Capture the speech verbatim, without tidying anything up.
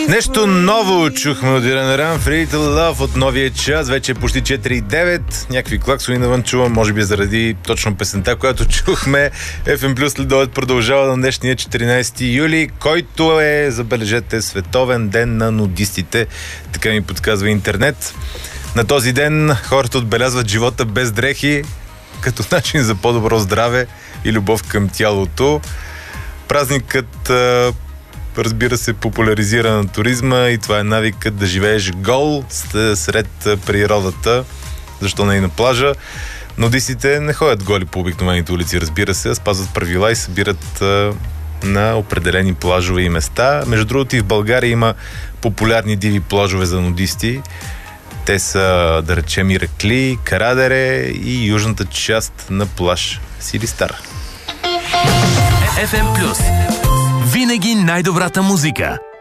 Нещо ново чухме от Ирена Рам, Free to Love от новия час, вече е почти четири и девет. Някакви клаксони навън чувам, може би заради точно песента, която чухме. еф ем Плюс следобед продължава на днешния четиринайсети юли, който е, забележете, световен ден на нудистите. Така ми подсказва интернет. На този ден хората отбелязват живота без дрехи, като начин за по-добро здраве и любов към тялото. Празникът, разбира се, популяризира на туризма и това е навикът да живееш гол сред природата, защо не и на плажа. Нудистите не ходят голи по обикновените улици, разбира се, спазват правила и събират на определени плажове и места. Между другото и в България има популярни диви плажове за нудисти. Те са, да речем, Иракли, Карадере и южната част на плаж Силистар. еф ем Плюс. Винаги най-добрата музика.